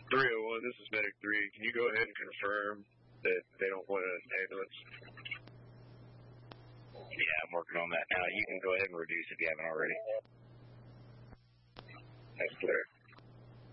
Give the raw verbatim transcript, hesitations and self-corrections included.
three oh one, this is Medic three. Can you go ahead and confirm that they don't want an ambulance? Yeah, I'm working on that now. You can go ahead and reduce if you haven't already. That's clear.